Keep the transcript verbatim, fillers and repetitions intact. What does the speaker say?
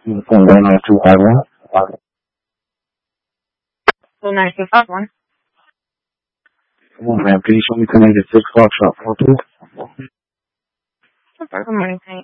From one nine two five one. Two nine two five one. Come on, man. Can you show me connected six Foxtrot four two? Good morning.